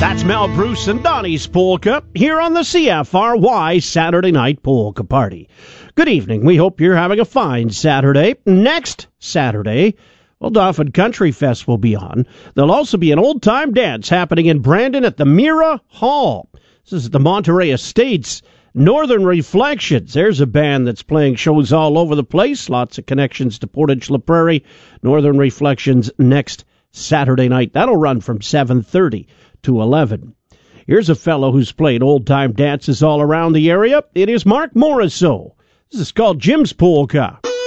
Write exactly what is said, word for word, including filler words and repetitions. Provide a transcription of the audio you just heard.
That's Mel Bruce and Donnie's Polka here on the C F R Y Saturday Night Polka Party. Good evening. We hope you're having a fine Saturday. Next Saturday, well, Dauphin Country Fest will be on. There'll also be an old-time dance happening in Brandon at the Mira Hall. This is the Monterey Estates Northern Reflections. There's a band that's playing shows all over the place. Lots of connections to Portage La Prairie. Northern Reflections next Saturday night. That'll run from seven thirty to eleven. Here's a fellow who's played old-time dances all around the area. It is Mark Morrisseau. This is called Jim's Polka.